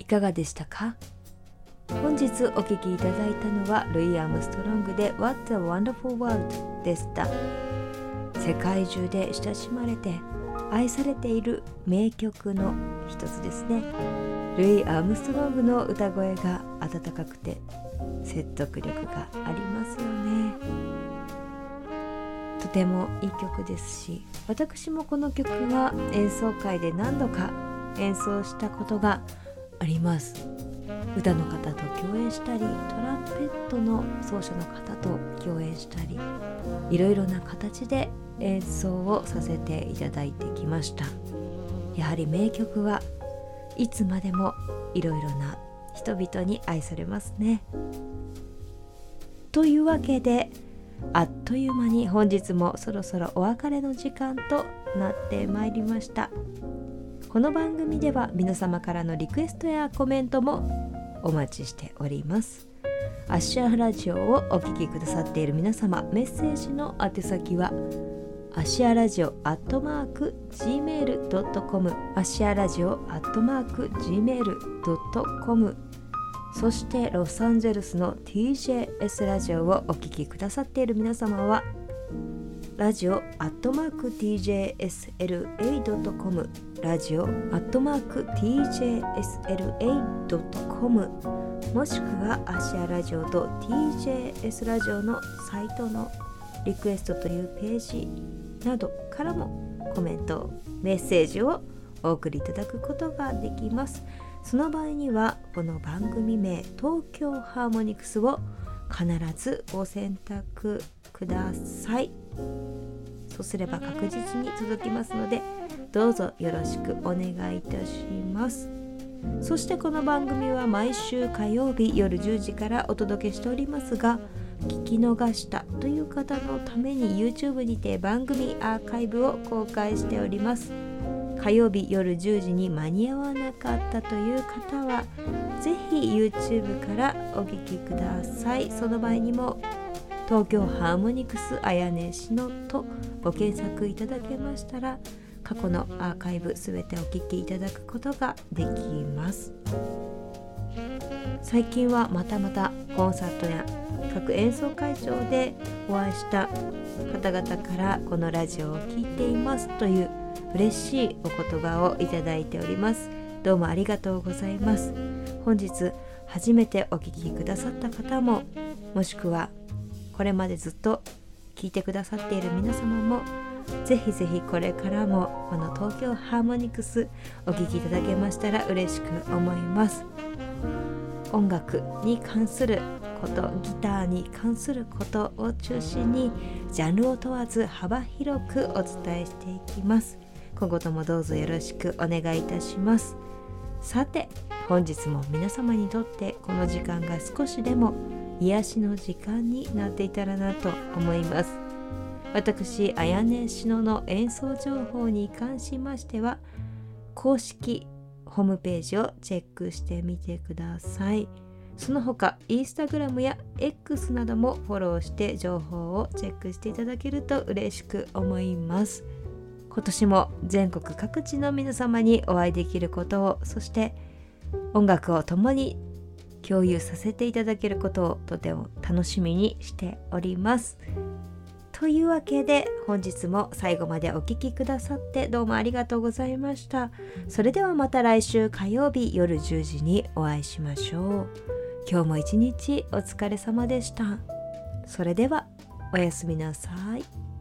いかがでしたか？本日お聴きいただいたのはルイ・アームストロングで What a Wonderful World でした。世界中で親しまれて愛されている名曲の一つですね。ルイ・アームストロングの歌声が温かくて説得力がありますよね。とてもいい曲ですし、私もこの曲は演奏会で何度か演奏したことがあります。歌の方と共演したり、トランペットの奏者の方と共演したり、いろいろな形で演奏をさせていただいてきました。やはり名曲はいつまでもいろいろな人々に愛されますね。というわけで、あっという間に本日もそろそろお別れの時間となってまいりました。この番組では皆様からのリクエストやコメントもお待ちしております。アッシャーラジオをお聞きくださっている皆様、メッセージの宛先はアシアラジオ@gmail.com アシアラジオ@gmail.com そしてロサンゼルスの TJS ラジオをお聞きくださっている皆様はラジオ@tjsla.com ラジオ@tjsla.com もしくはアシアラジオと TJS ラジオのサイトのリクエストというページなどからもコメント、メッセージをお送りいただくことができます。その場合にはこの番組名東京ハーモニクスを必ずご選択ください。そうすれば確実に届きますので、どうぞよろしくお願いいたします。そしてこの番組は毎週火曜日夜10時からお届けしておりますが、聞き逃したという方のために YouTube にて番組アーカイブを公開しております。火曜日夜10時に間に合わなかったという方はぜひ YouTube からお聞きください。その場合にも東京ハーモニクスあやねしのとご検索いただけましたら、過去のアーカイブすべてお聞きいただくことができます。最近はまたコンサートや各演奏会場でお会いした方々からこのラジオを聴いていますという嬉しいお言葉をいただいております。どうもありがとうございます。本日初めてお聞きくださった方も、もしくはこれまでずっと聞いてくださっている皆様も、ぜひぜひこれからもこの東京ハーモニクスお聞きいただけましたら嬉しく思います。音楽に関すること、ギターに関することを中心にジャンルを問わず幅広くお伝えしていきます。今後ともどうぞよろしくお願いいたします。さて、本日も皆様にとってこの時間が少しでも癒しの時間になっていたらなと思います。私、あやねしのの演奏情報に関しましては公式ホームページをチェックしてみてください。その他インスタグラムや X などもフォローして情報をチェックしていただけると嬉しく思います。今年も全国各地の皆様にお会いできることを、そして音楽を共に共有させていただけることをとても楽しみにしております。というわけで本日も最後までお聞きくださってどうもありがとうございました。それではまた来週火曜日夜10時にお会いしましょう。今日も一日お疲れ様でした。それではおやすみなさい。